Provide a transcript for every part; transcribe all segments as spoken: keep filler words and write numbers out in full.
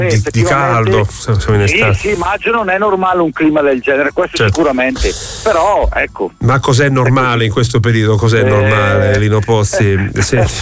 di, di caldo, siamo in estate. Sì, sì, maggio non è normale un clima del genere, questo certo. Sicuramente, però ecco. Ma cos'è normale in questo periodo? Cos'è eh... normale, Lino Pozzi? Senti,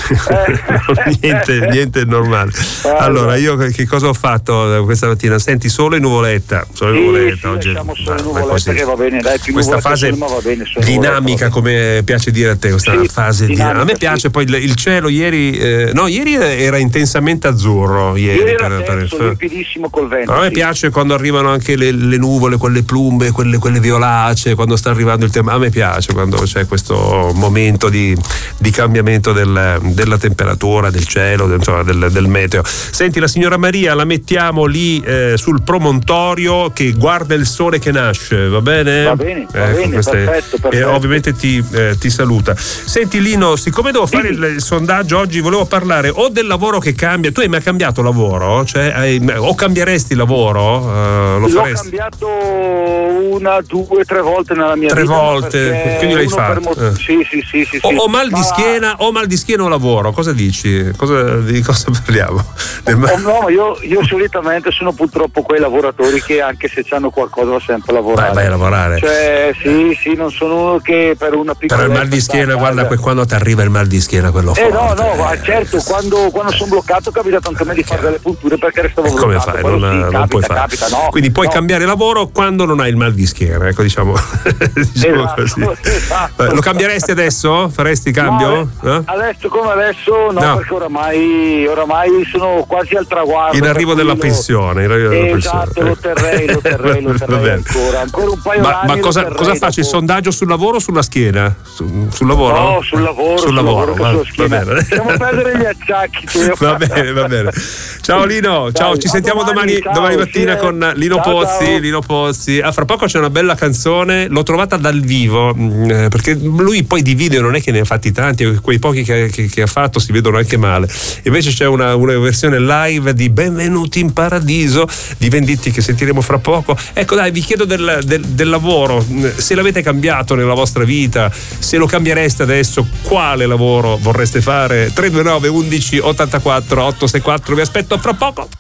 niente, niente è normale. Allora, io che cosa ho fatto questa mattina? Senti, solo in nuvoletta, solo in sì, nuvoletta sì, oggi. Solo in nuvoletta che va bene, dai, più questa fase va bene, dinamica, come piace dire a te, questa sì, fase dinamica. A me piace sì. Poi il, il cielo ieri, eh, no, ieri era intensamente azzurro. Ieri, ieri per, era terzo, per, limpidissimo col vento. A me sì. piace quando arrivano anche le, le nuvole, quelle plumbe, quelle, quelle violacee, quando sta arrivando il tempo. A me piace quando c'è questo momento di, di cambiamento del, della temperatura, del cielo, insomma, del, del meteo. Senti, la signora Maria la mettiamo lì eh, sul promontorio che guarda il sole che nasce, va bene? Va bene, va ecco, bene, perfetto, perfetto. E ovviamente ti, eh, ti saluta. Senti Lino, siccome devo fare il, il sondaggio oggi, volevo parlare o del lavoro che cambia. Tu hai mai cambiato lavoro? Cioè, hai, o cambieresti lavoro? Uh, lo L'ho faresti? cambiato una, due, tre volte nella mia tre vita. Tre volte, quindi l'hai fatto. Mo- eh. Sì, sì, sì, sì, o, sì. o mal di schiena, o mal di schiena o lavoro, cosa dici? Cosa, di cosa parliamo? Oh, no, io, io solitamente sono purtroppo quei lavoratori che anche se hanno qualcosa va sempre a lavorare. Vai, vai a lavorare. Cioè, sì, sì, non sono uno che per una piccola. Però il mal di schiena, guarda, quando ti arriva il mal di schiena, quello eh, forte. no, no, ma certo, quando, quando sono bloccato capita tanto a me di fare delle punture perché restavo e come bloccato. Fai? Non, non, sì, non capita, puoi fare. Capita, no, quindi puoi no. cambiare lavoro quando non hai il mal di schiena, ecco, diciamo, diciamo esatto, così. Esatto. Lo cambieresti adesso? Faresti cambio? No, eh? Adesso come adesso no, no, perché oramai oramai sono quasi al traguardo. In arrivo della lo... pensione, in arrivo della esatto, pensione. lo terrei, lo terrei, lo terrei ancora, ancora un paio ma, d'anni. Ma cosa, cosa faccio? Il sondaggio sul lavoro o sulla schiena? Su, sul lavoro? No, sul lavoro, sul sul lavoro, lavoro va, sulla va bene. Possiamo perdere gli acciacchi. Va bene, va bene. Ciao Lino, ciao, Dai, ci sentiamo domani, domani, ciao, domani mattina sì, con Lino ciao, Pozzi, ciao. Lino Pozzi. Ah, fra poco c'è una bella canzone, l'ho trovata dal vivo, mh, perché lui poi di video non è che ne ha fatti tanti, quei pochi che, che, che ha fatto si vedono anche male. Invece c'è una, una versione live di Benvenuti in Paradiso di Venditti che sentiremo fra poco. Ecco, dai, vi chiedo del, del, del lavoro, se l'avete cambiato nella vostra vita, se lo cambiereste adesso, quale lavoro vorreste fare? tre due nove undici ottantaquattro ottosessantaquattro, vi aspetto fra poco.